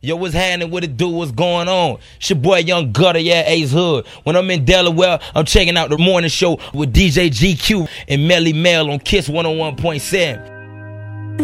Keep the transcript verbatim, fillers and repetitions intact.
Yo, what's happening? What it do? What's going on? It's your boy Young Gutter, yeah, Ace Hood. When I'm in Delaware, I'm checking out the morning show with D J G Q and Melly Mel on Kiss one oh one point seven.